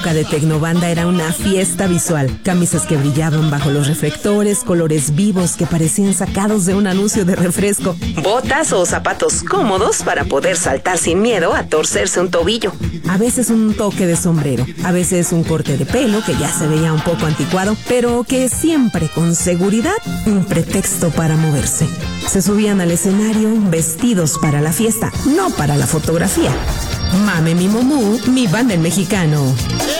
De Tecnobanda era una fiesta visual. Camisas que brillaban bajo los reflectores, colores vivos que parecían sacados de un anuncio de refresco. Botas o zapatos cómodos para poder saltar sin miedo a torcerse un tobillo. A veces un toque de sombrero, a veces un corte de pelo que ya se veía un poco anticuado, pero que siempre con seguridad un pretexto para moverse. Se subían al escenario vestidos para la fiesta, no para la fotografía. Mame mi momú, mi banda el mexicano.